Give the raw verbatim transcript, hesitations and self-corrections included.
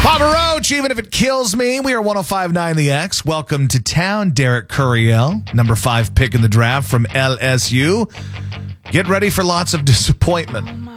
Papa Roach, even if it kills me. We are one oh five point nine The X. Welcome to town, Derek Curiel, number five pick in the draft from L S U. Get ready for lots of disappointment.